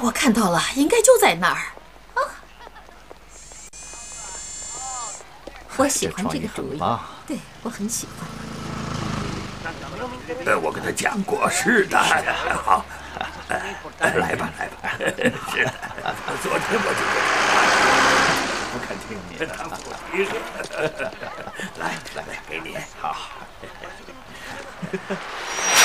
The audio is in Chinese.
我看到了，应该就在那儿。啊，我喜欢这个主意，对我很喜欢。 我跟他讲过，是的。好，来吧，来吧。是的，昨天我就不肯听你的。来，给你。好。